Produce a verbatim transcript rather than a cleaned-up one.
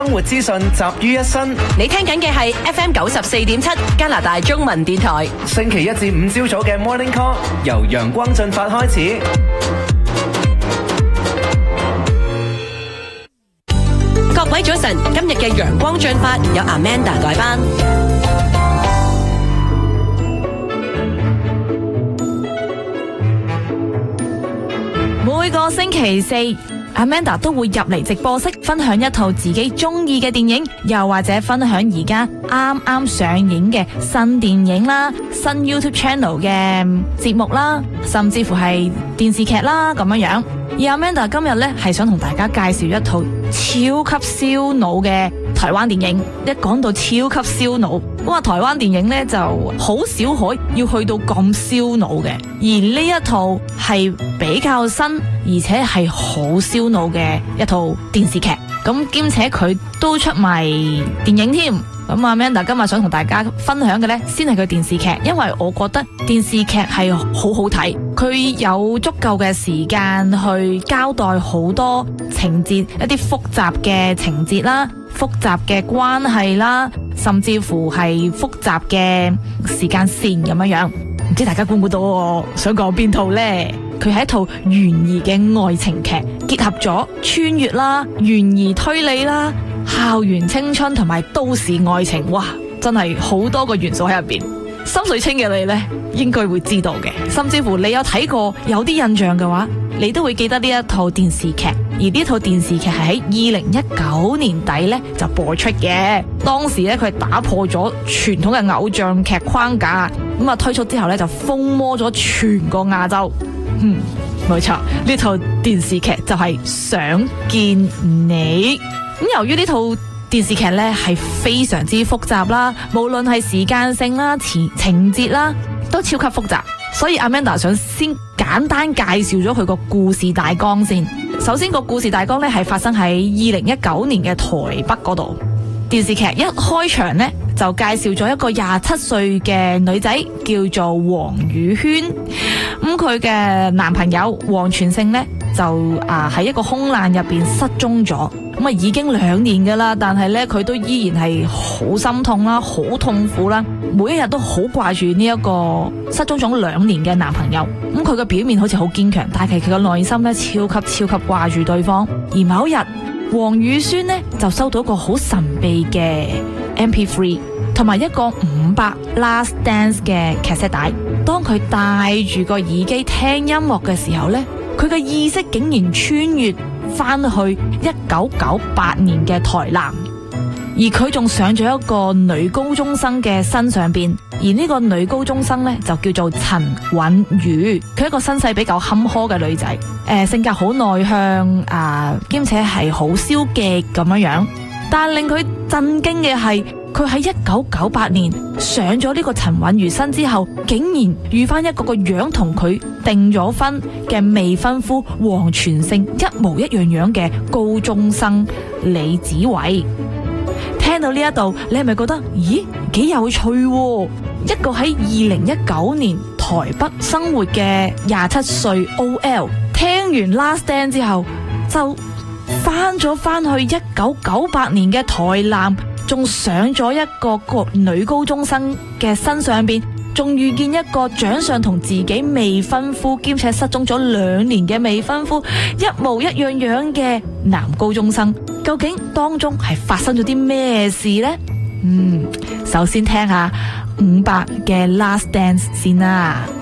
生活資訊集於一身。 你聽緊嘅係 F M 九十四點七加拿大中文電台。 星期一至五朝早嘅 Morning Call 由陽光進發開始。 各位早晨，今日嘅陽光進發有 Amanda 代班。 每個星期四，Amanda 都會入嚟直播室分享一套自己中意嘅電影，又或者分享而家啱啱上映嘅新電影啦、新 YouTube Channel 嘅節目啦，甚至乎係電視劇啦咁樣樣。而 Amanda 今日咧係想同大家介紹一套超級燒腦嘅台灣電影。一講到超級燒腦，咁啊台灣電影咧就好少可要去到咁燒腦嘅，而呢一套係比較新而且係好燒腦嘅一套電視劇，咁兼且佢都出埋電影添。咁阿 Amanda 今日想同大家分享嘅呢，先係佢電視劇，因為我覺得電視劇係好好睇，佢有足夠嘅時間去交代好多情節，一啲複雜嘅情節啦，複雜嘅關係啦，甚至乎係複雜嘅時間線咁樣樣。唔知大家估唔估到我想講邊套呢？佢係一套懸疑嘅愛情劇，結合咗穿越啦、懸疑推理啦、校園青春同埋都市愛情，哇！真係好多個元素喺入邊。心水清嘅你呢，應該會知道嘅。甚至乎你有睇過有啲印象嘅話，你都會記得呢一套電視劇。而呢套電視劇係喺二零一九年底呢就播出嘅。當時呢，佢係打破咗傳統嘅偶像劇框架，咁啊推出之後呢，就瘋魔咗全個亞洲。嗯，冇錯，呢套電視劇就係想見你。咁由於呢套電視劇呢係非常之複雜啦，無論係時間性啦、情情節啦，都超級複雜，所以 Amanda 想先簡單介紹咗佢個故事大綱先。首先個故事大綱呢係發生喺二零一九年嘅台北嗰度。電視劇一開場呢，就介紹咗一個廿七歲嘅女仔叫做黃宇軒，咁佢嘅男朋友黃全勝呢，就啊喺一個空難入邊失蹤咗，咁啊已經兩年噶啦，但係呢，佢都依然係好心痛啦，好痛苦啦，每一日都好掛住呢一個失蹤咗兩年嘅男朋友。咁佢嘅表面好似好堅強，但係佢嘅內心呢，超級超級掛住對方。而某一日，黃宇軒呢就收到一個好神秘嘅 M P 三 同埋一個五百 Last Dance 嘅卡式帶。當佢戴住個耳機聽音樂嘅時候呢，佢嘅意識竟然穿越翻去一九九八年嘅台南，而佢仲上咗一個女高中生嘅身上邊。而呢個女高中生呢，就叫做陳韻如，佢一個身世比較坎坷嘅女仔，誒、呃、性格好內向啊，兼且係好消極咁樣樣。但令佢震驚嘅係，佢喺一九九八年上咗呢個陳韻如身之後，竟然遇翻一個個樣同佢訂咗婚嘅未婚夫黃全勝一模一樣樣嘅高中生李子偉。聽到呢一度，你係咪覺得咦幾有趣喎？一個喺二零一九年台北生活嘅廿七歲 O L， 聽完 Last Dance 之後就翻咗翻去一九九八年嘅台南，仲上咗一個個女高中生嘅身上邊，仲遇見一個長相同自己未婚夫兼且失蹤咗兩年嘅未婚夫一模一樣樣嘅男高中生。究竟當中係發生咗啲咩事呢？嗯，首先聽下伍佰嘅 Last Dance 先啦。